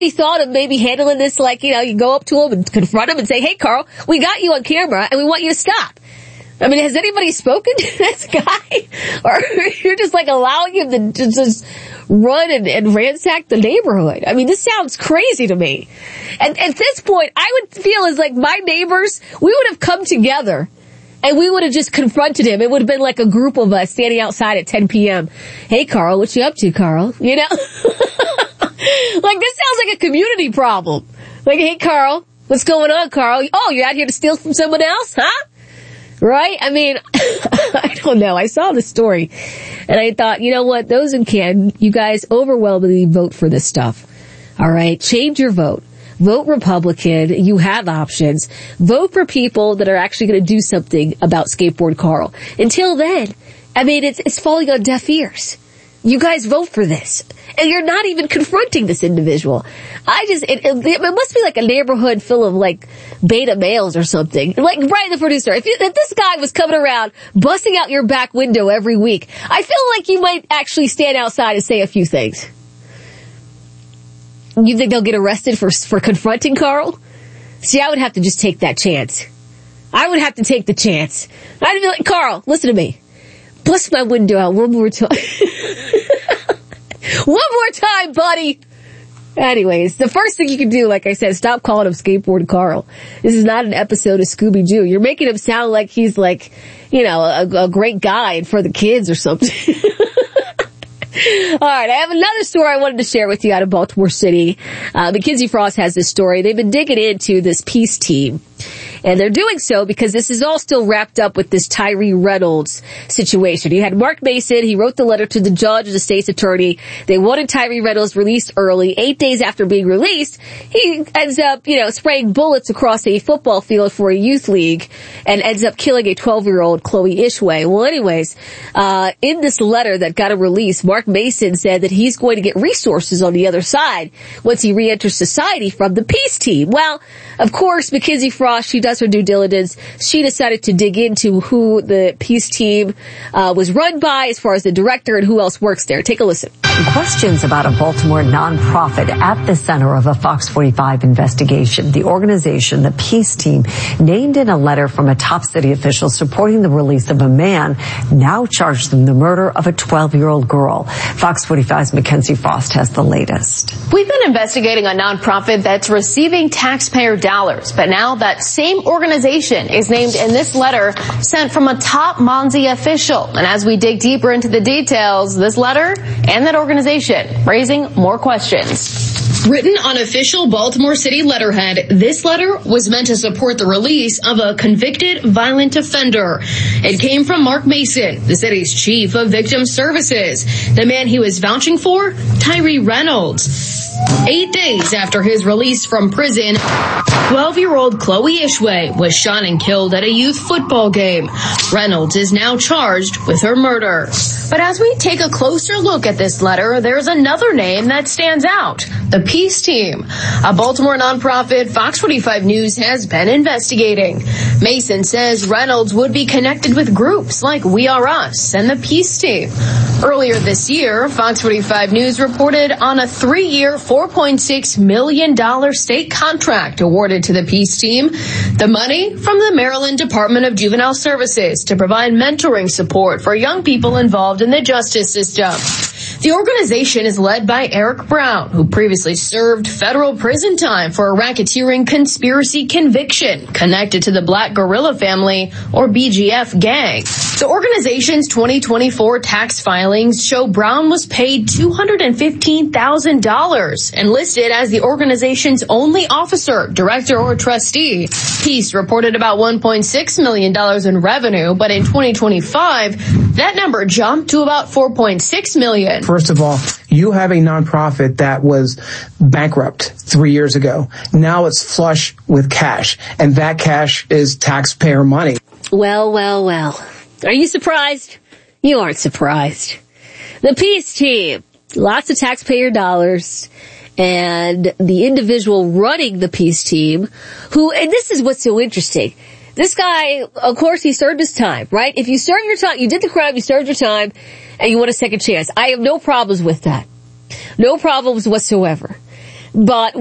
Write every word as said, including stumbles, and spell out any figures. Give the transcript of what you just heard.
thought of maybe handling this like, you know, you go up to him and confront him and say, hey, Carl, we got you on camera and we want you to stop. I mean, has anybody spoken to this guy? Or you're just like allowing him to just run and, and ransack the neighborhood? I mean, this sounds crazy to me. And at this point, I would feel as like my neighbors, we would have come together and we would have just confronted him. It would have been like a group of us standing outside at ten p.m. Hey, Carl, what you up to, Carl? You know? Like, this sounds like a community problem. Like, hey, Carl, what's going on, Carl? Oh, you're out here to steal from someone else, huh? Right? I mean, I don't know. I saw the story and I thought, you know what? Those in Canton, you guys overwhelmingly vote for this stuff. All right? Change your vote. Vote Republican. You have options. Vote for people that are actually going to do something about Skateboard Carl. Until then, I mean, it's, it's falling on deaf ears. You guys vote for this. And you're not even confronting this individual. I just, it, it, it must be like a neighborhood full of like beta males or something. Like Brian the producer, if, you, if this guy was coming around busting out your back window every week, I feel like you might actually stand outside and say a few things. You think they'll get arrested for, for confronting Carl? See, I would have to just take that chance. I would have to take the chance. I'd be like, Carl, listen to me. Bust my window out one more time. One more time, buddy. Anyways, the first thing you can do, like I said, stop calling him Skateboard Carl. This is not an episode of Scooby-Doo. You're making him sound like he's like, you know, a, a great guide for the kids or something. All right, I have another story I wanted to share with you out of Baltimore City. Uh, Mackenzie Frost has this story. They've been digging into this peace team. And they're doing so because this is all still wrapped up with this Tyree Reynolds situation. You had Mark Mason. He wrote the letter to the judge and the state's attorney. They wanted Tyree Reynolds released early. Eight days after being released, he ends up, you know, spraying bullets across a football field for a youth league and ends up killing a twelve-year-old Chloe Ishway. Well, anyways, uh, in this letter that got a release, Mark Mason said that he's going to get resources on the other side once he re-enters society from the peace team. Well, of course, Mackenzie Frost, she does her due diligence. She decided to dig into who the peace team uh, was run by as far as the director and who else works there. Take a listen. Questions about a Baltimore nonprofit at the center of a Fox forty-five investigation. The organization, the Peace Team, named in a letter from a top city official supporting the release of a man now charged in the murder of a twelve-year-old girl. Fox forty-five's Mackenzie Frost has the latest. We've been investigating a nonprofit that's receiving taxpayer dollars, but now that same organization is named in this letter sent from a top Monzi official. And as we dig deeper into the details, this letter and that organization raising more questions. Written on official Baltimore City letterhead, this letter was meant to support the release of a convicted violent offender. It came from Mark Mason, the city's chief of victim services. The man he was vouching for, Tyree Reynolds. Eight days after his release from prison, twelve-year-old Chloe Ishway was shot and killed at a youth football game. Reynolds is now charged with her murder. But as we take a closer look at this letter, there's another name that stands out. The Peace Team, a Baltimore nonprofit Fox forty-five News has been investigating. Mason says Reynolds would be connected with groups like We Are Us and the Peace Team. Earlier this year, Fox forty-five News reported on a three-year, four point six million dollars state contract awarded to the Peace Team. The money from the Maryland Department of Juvenile Services to provide mentoring support for young people involved in the justice system. The organization is led by Eric Brown, who previously served federal prison time for a racketeering conspiracy conviction connected to the Black Guerrilla Family, or B G F gang. The organization's twenty twenty-four tax filings show Brown was paid two hundred fifteen thousand dollars and listed as the organization's only officer, director, or trustee. Peace reported about one point six million dollars in revenue, but in twenty twenty-five, that number jumped to about four point six million dollars. First of all, you have a nonprofit that was bankrupt three years ago. Now it's flush with cash, and that cash is taxpayer money. Well, well, well. Are you surprised? You aren't surprised. The Peace Team, lots of taxpayer dollars, and the individual running the Peace Team, who, and this is what's so interesting. This guy, of course, he served his time, right? If you serve your time, you did the crime, you served your time, and you want a second chance. I have no problems with that. No problems whatsoever. but